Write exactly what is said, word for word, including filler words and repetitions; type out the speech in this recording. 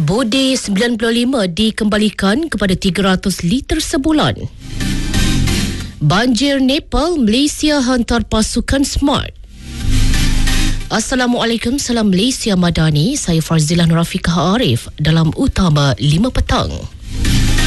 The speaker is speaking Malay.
Bodi sembilan puluh lima dikembalikan kepada tiga ratus liter sebulan. Banjir Nepal, Malaysia hantar pasukan SMART. Assalamualaikum, salam Malaysia Madani. Saya Farzilah Nur Rafiqah Arif dalam Utama lima Petang.